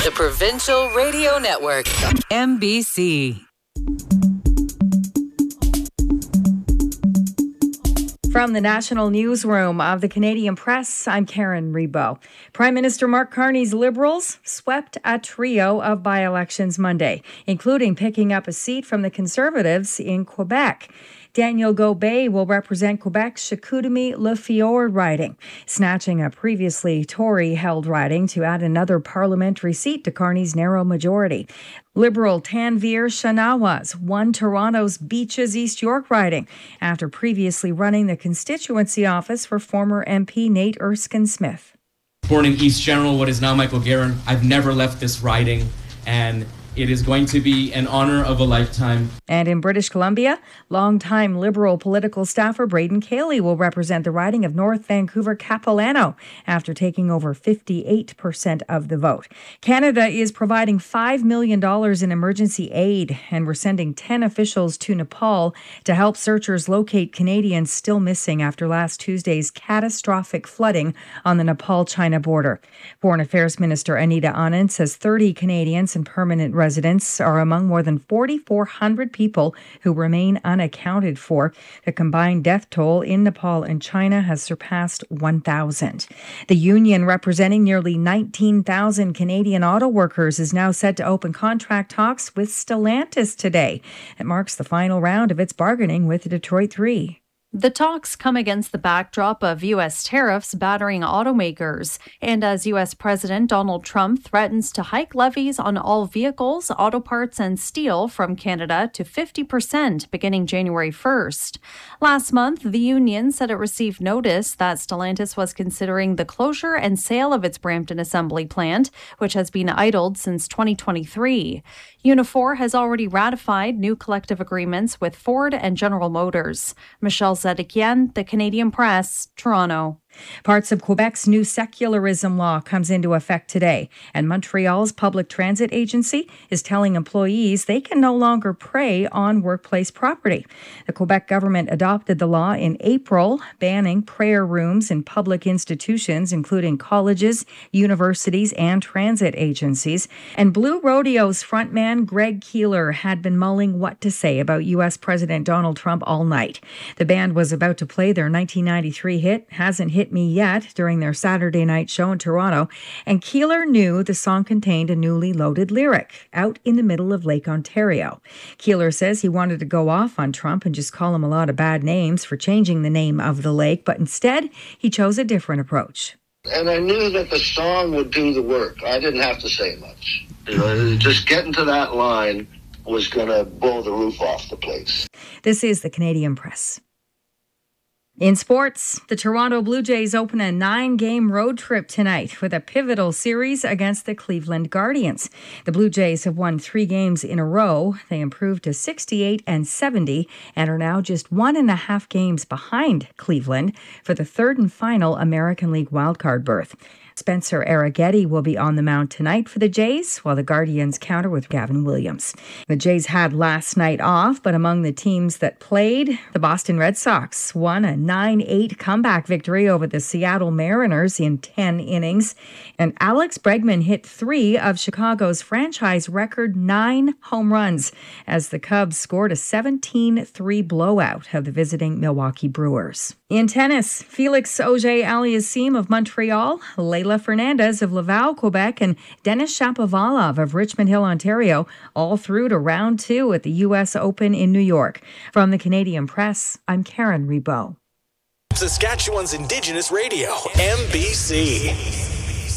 The Provincial Radio Network, MBC. From the National Newsroom of the Canadian Press, I'm Karen Rebo. Prime Minister Mark Carney's Liberals swept a trio of by-elections Monday, including picking up a seat from the Conservatives in Quebec. Daniel Gobet will represent Quebec's Chicoutimi-Le riding, snatching a previously Tory-held riding to add another parliamentary seat to Carney's narrow majority. Liberal Tanveer Shanawaz won Toronto's Beaches East York riding after previously running the constituency office for former MP Nate Erskine-Smith. Born in East General, what is now Michael Guerin, I've never left this riding, and it is going to be an honor of a lifetime. And in British Columbia, longtime Liberal political staffer Braden Cayley will represent the riding of North Vancouver Capilano after taking over 58% of the vote. Canada is providing $5 million in emergency aid, and we're sending 10 officials to Nepal to help searchers locate Canadians still missing after last Tuesday's catastrophic flooding on the Nepal-China border. Foreign Affairs Minister Anita Anand says 30 Canadians and permanent residents are among more than 4,400 people who remain unaccounted for. The combined death toll in Nepal and China has surpassed 1,000. The union representing nearly 19,000 Canadian auto workers is now set to open contract talks with Stellantis today. It marks the final round of its bargaining with Detroit 3. The talks come against the backdrop of U.S. tariffs battering automakers, and as U.S. President Donald Trump threatens to hike levies on all vehicles, auto parts, and steel from Canada to 50% beginning January 1st. Last month, the union said it received notice that Stellantis was considering the closure and sale of its Brampton assembly plant, which has been idled since 2023. Unifor has already ratified new collective agreements with Ford and General Motors. Michelle Zedekian, The Canadian Press, Toronto. Parts of Quebec's new secularism law comes into effect today, and Montreal's public transit agency is telling employees they can no longer prey on workplace property. The Quebec government adopted the law in April, banning prayer rooms in public institutions, including colleges, universities, and transit agencies. And Blue Rodeo's frontman Greg Keeler had been mulling what to say about U.S. President Donald Trump all night. The band was about to play their 1993 hit, Hasn't Hit Me Yet, during their Saturday night show in Toronto, and Keeler knew the song contained a newly loaded lyric, out in the middle of Lake Ontario. Keeler says he wanted to go off on Trump and just call him a lot of bad names for changing the name of the lake, but instead he chose a different approach. And I knew that the song would do the work. I didn't have to say much. Just getting to that line was going to blow the roof off the place. This is the Canadian Press. In sports, the Toronto Blue Jays open a 9-game road trip tonight with a pivotal series against the Cleveland Guardians. The Blue Jays have won 3 games in a row. They improved to 68-70 and are now just 1.5 games behind Cleveland for the third and final American League wildcard berth. Spencer Arrighetti will be on the mound tonight for the Jays, while the Guardians counter with Gavin Williams. The Jays had last night off, but among the teams that played, the Boston Red Sox won a 9-8 comeback victory over the Seattle Mariners in 10 innings. And Alex Bregman hit 3 of Chicago's franchise record 9 home runs as the Cubs scored a 17-3 blowout of the visiting Milwaukee Brewers. In tennis, Felix Auger-Aliassime of Montreal, Leylah Fernandez of Laval, Quebec, and Denis Shapovalov of Richmond Hill, Ontario, all through to round 2 at the U.S. Open in New York. From the Canadian Press, I'm Karen Rebo. Saskatchewan's Indigenous Radio, MBC.